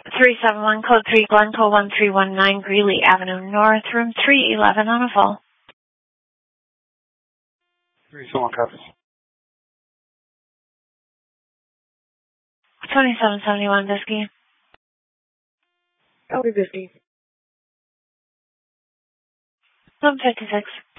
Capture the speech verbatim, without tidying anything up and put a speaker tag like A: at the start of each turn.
A: three seven one, code three, Glencoe one three one nine, Greeley Avenue North, room three eleven on a full.
B: three seven one, copy.
A: twenty-seven seventy-one, Bisky.
C: Copy, Bisky.
A: one fifty-six.